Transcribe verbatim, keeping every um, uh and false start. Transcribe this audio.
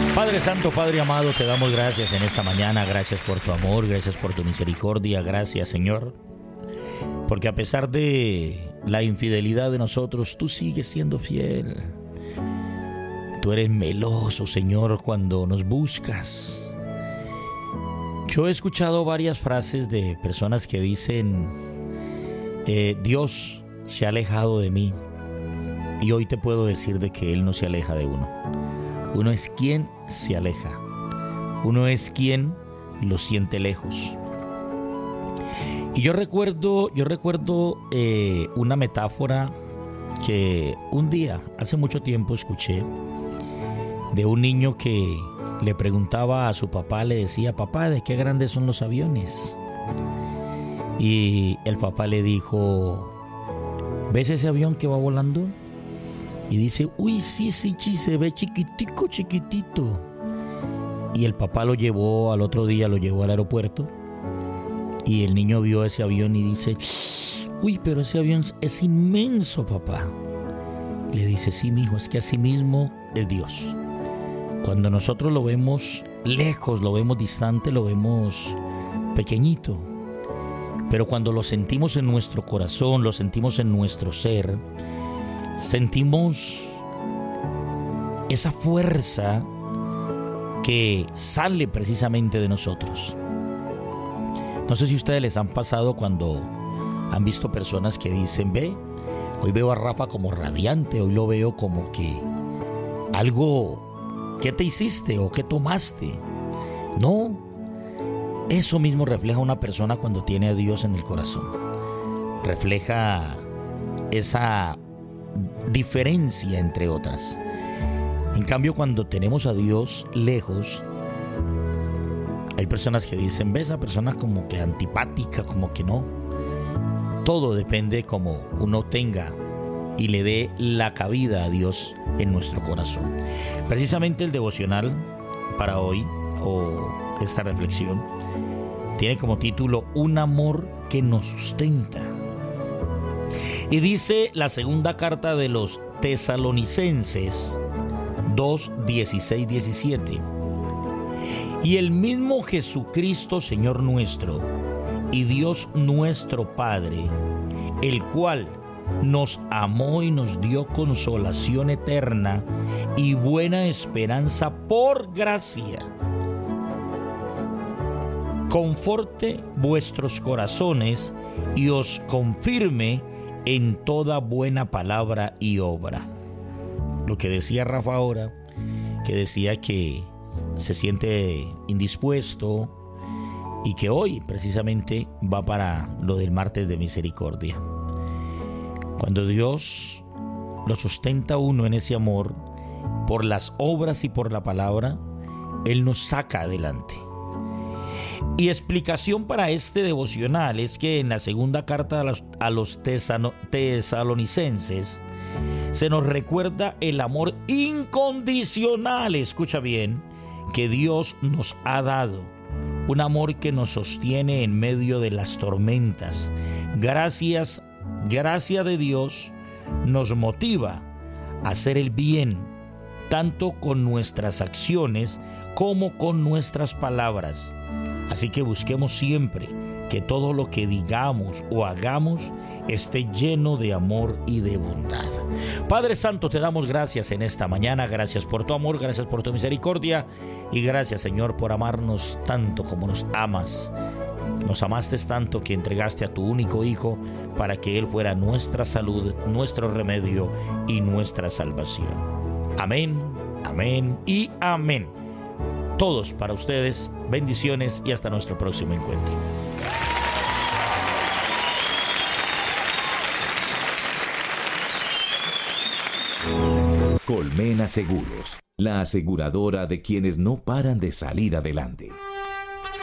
Padre Santo, Padre amado, te damos gracias en esta mañana. Gracias por tu amor, gracias por tu misericordia. Gracias, Señor, porque a pesar de la infidelidad de nosotros, tú sigues siendo fiel. Tú eres meloso, Señor, cuando nos buscas. Yo he escuchado varias frases de personas que dicen, eh, Dios se ha alejado de mí. Y hoy te puedo decir de que Él no se aleja de uno. Uno es quien se aleja. Uno es quien lo siente lejos. Y yo recuerdo, yo recuerdo eh, una metáfora que un día, hace mucho tiempo, escuché de un niño que le preguntaba a su papá, le decía, papá, ¿de qué grandes son los aviones? Y el papá le dijo, ¿ves ese avión que va volando? Y dice, uy, sí, sí, sí, se ve chiquitico, chiquitito. Y el papá lo llevó al otro día, lo llevó al aeropuerto. Y el niño vio ese avión y dice, uy, pero ese avión es inmenso, papá. Le dice, sí, mijo, es que así mismo es Dios. Cuando nosotros lo vemos lejos, lo vemos distante, lo vemos pequeñito. Pero cuando lo sentimos en nuestro corazón, lo sentimos en nuestro ser, sentimos esa fuerza que sale precisamente de nosotros. No sé si a ustedes les han pasado cuando han visto personas que dicen, ve, hoy veo a Rafa como radiante, hoy lo veo como que algo, ¿qué te hiciste o qué tomaste? No, eso mismo refleja una persona cuando tiene a Dios en el corazón. Refleja esa diferencia entre otras. En cambio, cuando tenemos a Dios lejos, hay personas que dicen, ve, esa persona como que antipática, como que no. Todo depende como uno tenga y le dé la cabida a Dios en nuestro corazón. Precisamente el devocional para hoy, o esta reflexión, tiene como título Un amor que nos sustenta. Y dice la segunda carta de los Tesalonicenses dos, dieciséis, diecisiete. Y el mismo Jesucristo, Señor nuestro, y Dios nuestro Padre, el cual nos amó y nos dio consolación eterna y buena esperanza por gracia, conforte vuestros corazones y os confirme en toda buena palabra y obra. Lo que decía Rafa ahora, que decía que se siente indispuesto y que hoy precisamente va para lo del martes de misericordia. Cuando Dios lo sustenta a uno en ese amor, por las obras y por la palabra, Él nos saca adelante. Y explicación para este devocional es que en la segunda carta a los, a los tesano, tesalonicenses se nos recuerda el amor incondicional, escucha bien, que Dios nos ha dado. Un amor que nos sostiene en medio de las tormentas. Gracias, gracia de Dios nos motiva a hacer el bien, tanto con nuestras acciones como con nuestras palabras. Así que busquemos siempre que todo lo que digamos o hagamos esté lleno de amor y de bondad. Padre Santo, te damos gracias en esta mañana. Gracias por tu amor, gracias por tu misericordia y gracias, Señor, por amarnos tanto como nos amas. Nos amaste tanto que entregaste a tu único Hijo para que Él fuera nuestra salud, nuestro remedio y nuestra salvación. Amén, amén y amén. Todos para ustedes, bendiciones y hasta nuestro próximo encuentro. Colmena Seguros, la aseguradora de quienes no paran de salir adelante.